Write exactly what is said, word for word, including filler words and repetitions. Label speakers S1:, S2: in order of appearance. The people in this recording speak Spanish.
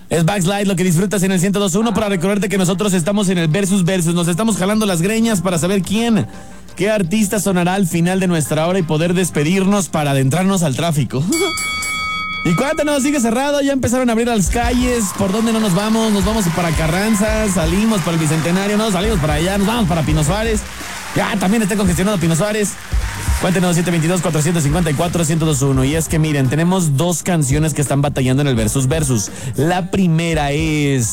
S1: Es Backslide lo que disfrutas en el ciento dos punto uno para recordarte que nosotros estamos en el Versus Versus. Nos estamos jalando las greñas para saber quién, qué artista sonará al final de nuestra hora y poder despedirnos para adentrarnos al tráfico. Y cuéntanos, sigue cerrado, ya empezaron a abrir las calles. ¿Por dónde no nos vamos? Nos vamos para Carranza, salimos para el Bicentenario, no, salimos para allá, nos vamos para Pino Suárez. Ya, también está congestionado Pino Suárez. Cuéntenos, siete dos dos, cuatro cinco cuatro, uno cero dos uno. Y es que miren, tenemos dos canciones que están batallando en el Versus Versus. La primera es